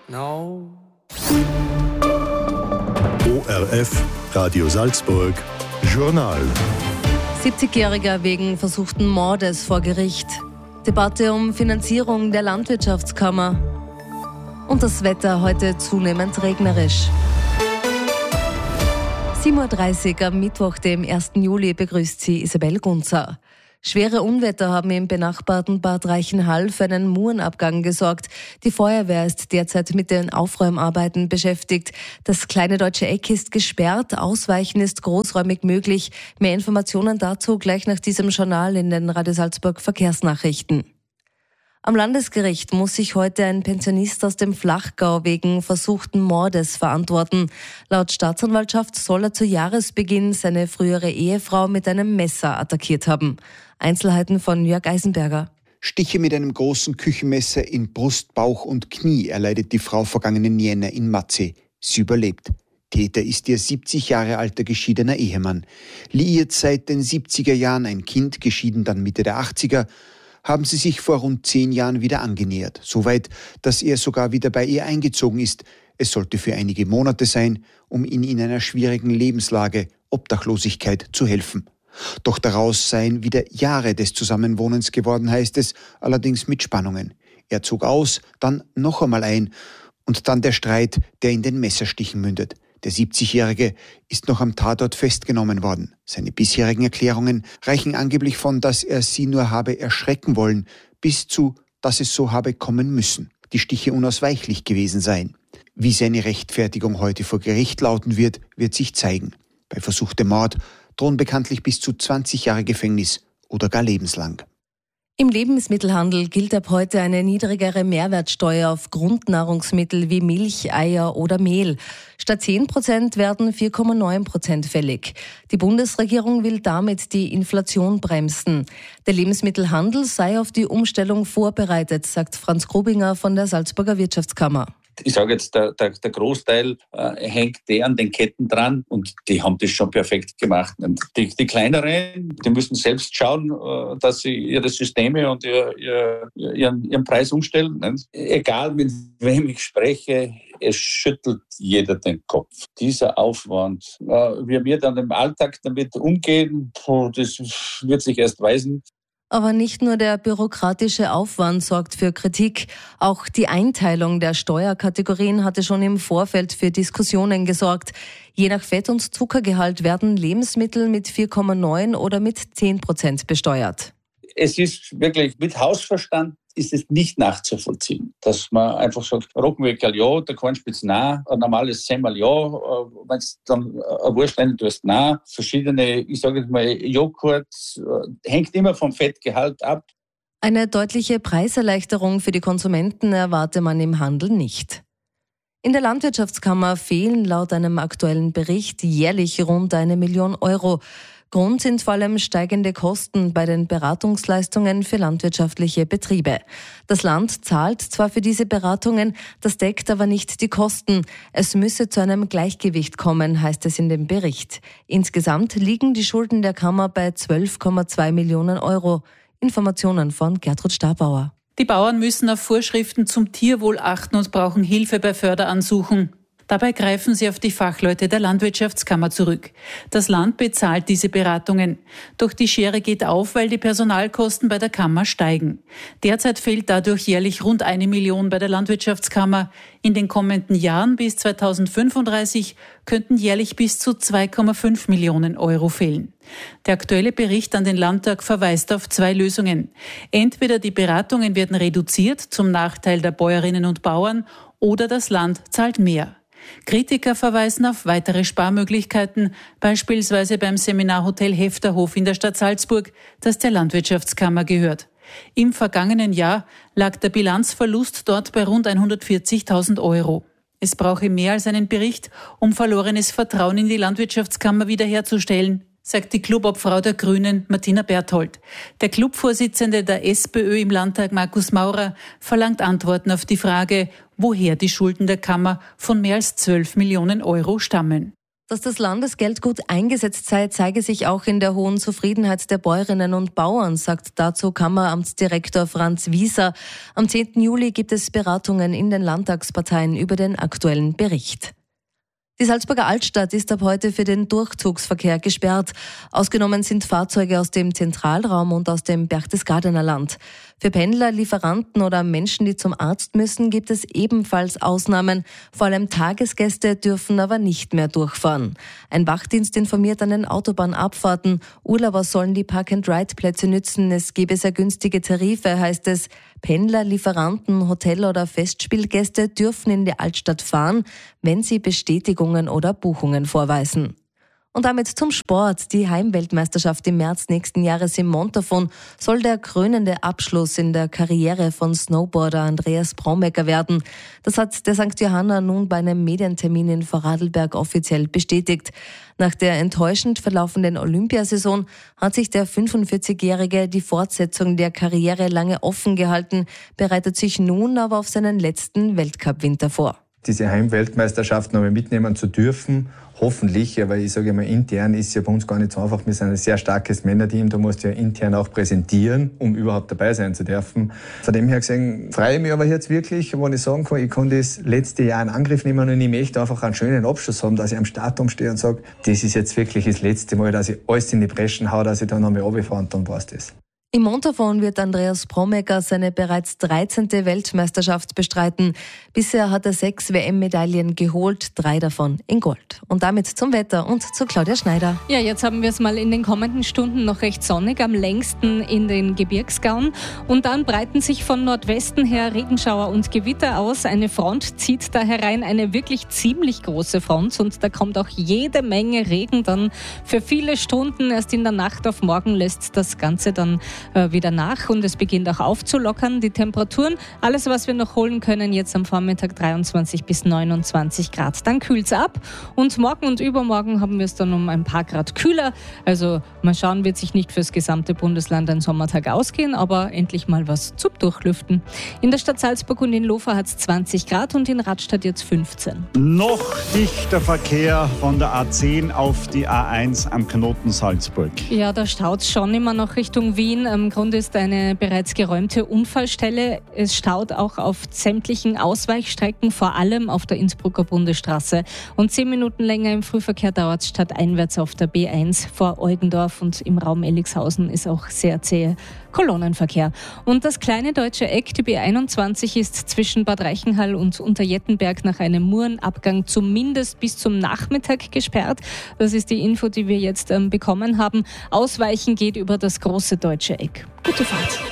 No. ORF, Radio Salzburg, Journal. 70-Jähriger wegen versuchten Mordes vor Gericht. Debatte um Finanzierung der Landwirtschaftskammer. Und das Wetter heute zunehmend regnerisch. 7.30 Uhr am Mittwoch, dem 1. Juli, begrüßt sie Isabel Gunzer. Schwere Unwetter haben im benachbarten Bad Reichenhall für einen Murenabgang gesorgt. Die Feuerwehr ist derzeit mit den Aufräumarbeiten beschäftigt. Das kleine deutsche Eck ist gesperrt, Ausweichen ist großräumig möglich. Mehr Informationen dazu gleich nach diesem Journal in den Radio Salzburg Verkehrsnachrichten. Am Landesgericht muss sich heute ein Pensionist aus dem Flachgau wegen versuchten Mordes verantworten. Laut Staatsanwaltschaft soll er zu Jahresbeginn seine frühere Ehefrau mit einem Messer attackiert haben. Einzelheiten von Jörg Eisenberger. Stiche mit einem großen Küchenmesser in Brust, Bauch und Knie erleidet die Frau vergangenen Jänner in Matzeh. Sie überlebt. Täter ist ihr 70 Jahre alter geschiedener Ehemann. Liiert seit den 70er Jahren, ein Kind, geschieden dann Mitte der 80er, haben sie sich vor rund 10 Jahren wieder angenähert. Soweit, dass er sogar wieder bei ihr eingezogen ist. Es sollte für einige Monate sein, um ihm in einer schwierigen Lebenslage, Obdachlosigkeit, zu helfen. Doch daraus seien wieder Jahre des Zusammenwohnens geworden, heißt es, allerdings mit Spannungen. Er zog aus, dann noch einmal ein und dann der Streit, der in den Messerstichen mündet. Der 70-Jährige ist noch am Tatort festgenommen worden. Seine bisherigen Erklärungen reichen angeblich von, dass er sie nur habe erschrecken wollen, bis zu, dass es so habe kommen müssen. Die Stiche unausweichlich gewesen seien. Wie seine Rechtfertigung heute vor Gericht lauten wird, wird sich zeigen. Bei versuchtem Mord drohen bekanntlich bis zu 20 Jahre Gefängnis oder gar lebenslang. Im Lebensmittelhandel gilt ab heute eine niedrigere Mehrwertsteuer auf Grundnahrungsmittel wie Milch, Eier oder Mehl. Statt 10% werden 4,9% fällig. Die Bundesregierung will damit die Inflation bremsen. Der Lebensmittelhandel sei auf die Umstellung vorbereitet, sagt Franz Grubinger von der Salzburger Wirtschaftskammer. Ich sage jetzt, der Großteil hängt an den Ketten dran und die haben das schon perfekt gemacht. Und die Kleineren, die müssen selbst schauen, dass sie ihre Systeme und ihren Preis umstellen. Egal mit wem ich spreche, es schüttelt jeder den Kopf. Dieser Aufwand, wie wir dann im Alltag damit umgehen, das wird sich erst weisen. Aber nicht nur der bürokratische Aufwand sorgt für Kritik. Auch die Einteilung der Steuerkategorien hatte schon im Vorfeld für Diskussionen gesorgt. Je nach Fett- und Zuckergehalt werden Lebensmittel mit 4,9 oder mit 10% besteuert. Es ist wirklich mit Hausverstand ist es nicht nachzuvollziehen, dass man einfach sagt, Roggenweckerl ja, der Kornspitz nein, ein normales Semmel ja, wenn es dann ein Wurst rein tust, nein. Verschiedene, ich sage jetzt mal, Joghurt, hängt immer vom Fettgehalt ab. Eine deutliche Preiserleichterung für die Konsumenten erwarte man im Handel nicht. In der Landwirtschaftskammer fehlen laut einem aktuellen Bericht jährlich rund 1 Million Euro. Grund sind vor allem steigende Kosten bei den Beratungsleistungen für landwirtschaftliche Betriebe. Das Land zahlt zwar für diese Beratungen, das deckt aber nicht die Kosten. Es müsse zu einem Gleichgewicht kommen, heißt es in dem Bericht. Insgesamt liegen die Schulden der Kammer bei 12,2 Millionen Euro. Informationen von Gertrud Stabauer. Die Bauern müssen auf Vorschriften zum Tierwohl achten und brauchen Hilfe bei Förderansuchen. Dabei greifen sie auf die Fachleute der Landwirtschaftskammer zurück. Das Land bezahlt diese Beratungen. Doch die Schere geht auf, weil die Personalkosten bei der Kammer steigen. Derzeit fehlt dadurch jährlich rund 1 Million bei der Landwirtschaftskammer. In den kommenden Jahren bis 2035 könnten jährlich bis zu 2,5 Millionen Euro fehlen. Der aktuelle Bericht an den Landtag verweist auf 2 Lösungen. Entweder die Beratungen werden reduziert zum Nachteil der Bäuerinnen und Bauern oder das Land zahlt mehr. Kritiker verweisen auf weitere Sparmöglichkeiten, beispielsweise beim Seminarhotel Hefterhof in der Stadt Salzburg, das der Landwirtschaftskammer gehört. Im vergangenen Jahr lag der Bilanzverlust dort bei rund 140.000 Euro. Es brauche mehr als einen Bericht, um verlorenes Vertrauen in die Landwirtschaftskammer wiederherzustellen, sagt die Clubobfrau der Grünen, Martina Berthold. Der Clubvorsitzende der SPÖ im Landtag, Markus Maurer, verlangt Antworten auf die Frage, woher die Schulden der Kammer von mehr als 12 Millionen Euro stammen. Dass das Landesgeld gut eingesetzt sei, zeige sich auch in der hohen Zufriedenheit der Bäuerinnen und Bauern, sagt dazu Kammeramtsdirektor Franz Wieser. Am 10. Juli gibt es Beratungen in den Landtagsparteien über den aktuellen Bericht. Die Salzburger Altstadt ist ab heute für den Durchzugsverkehr gesperrt. Ausgenommen sind Fahrzeuge aus dem Zentralraum und aus dem Berchtesgadener Land. Für Pendler, Lieferanten oder Menschen, die zum Arzt müssen, gibt es ebenfalls Ausnahmen. Vor allem Tagesgäste dürfen aber nicht mehr durchfahren. Ein Wachdienst informiert an den Autobahnabfahrten. Urlauber sollen die Park-and-Ride-Plätze nützen. Es gebe sehr günstige Tarife, heißt es. Pendler, Lieferanten, Hotel- oder Festspielgäste dürfen in die Altstadt fahren, wenn sie Bestätigungen oder Buchungen vorweisen. Und damit zum Sport. Die Heimweltmeisterschaft im März nächsten Jahres im Montafon soll der krönende Abschluss in der Karriere von Snowboarder Andreas Brommecker werden. Das hat der St. Johanna nun bei einem Medientermin in Vorarlberg offiziell bestätigt. Nach der enttäuschend verlaufenden Olympiasaison hat sich der 45-Jährige die Fortsetzung der Karriere lange offen gehalten, bereitet sich nun aber auf seinen letzten Weltcup-Winter vor. Diese Heimweltmeisterschaft noch mal mitnehmen zu dürfen, hoffentlich, aber ich sage mal, intern ist ja bei uns gar nicht so einfach. Wir sind ein sehr starkes Männerteam, da musst du ja intern auch präsentieren, um überhaupt dabei sein zu dürfen. Von dem her gesehen freue ich mich aber jetzt wirklich, wenn ich sagen kann, ich kann das letzte Jahr in Angriff nehmen und ich möchte einfach einen schönen Abschluss haben, dass ich am Start umstehe und sage, das ist jetzt wirklich das letzte Mal, dass ich alles in die Breschen haue, dass ich dann nochmal runterfahre und dann passt das. Im Montafon wird Andreas Brommecker seine bereits 13. Weltmeisterschaft bestreiten. Bisher hat er 6 WM-Medaillen geholt, 3 davon in Gold. Und damit zum Wetter und zu Claudia Schneider. Ja, jetzt haben wir es mal in den kommenden Stunden noch recht sonnig, am längsten in den Gebirgsgauen. Und dann breiten sich von Nordwesten her Regenschauer und Gewitter aus. Eine Front zieht da herein, eine wirklich ziemlich große Front. Und da kommt auch jede Menge Regen dann für viele Stunden. Erst in der Nacht auf morgen lässt das Ganze dann wieder nach und es beginnt auch aufzulockern. Die Temperaturen, alles was wir noch holen können, jetzt am Vormittag 23 bis 29 Grad. Dann kühlt es ab und morgen und übermorgen haben wir es dann um ein paar Grad kühler. Also mal schauen, wird sich nicht fürs gesamte Bundesland ein Sommertag ausgehen, aber endlich mal was zum Durchlüften. In der Stadt Salzburg und in Lofa hat es 20 Grad und in Radstadt jetzt 15. Noch dichter Verkehr von der A10 auf die A1 am Knoten Salzburg. Ja, da staut es schon immer noch Richtung Wien. Am Grund ist eine bereits geräumte Unfallstelle. Es staut auch auf sämtlichen Ausweichstrecken, vor allem auf der Innsbrucker Bundesstraße. Und 10 Minuten länger im Frühverkehr dauert es stadteinwärts auf der B1 vor Eugendorf und im Raum Elligshausen ist auch sehr zähe Kolonnenverkehr. Und das kleine deutsche Eck, die B21, ist zwischen Bad Reichenhall und Unterjettenberg nach einem Murenabgang zumindest bis zum Nachmittag gesperrt. Das ist die Info, die wir jetzt bekommen haben. Ausweichen geht über das große deutsche Eck. Gute Fahrt.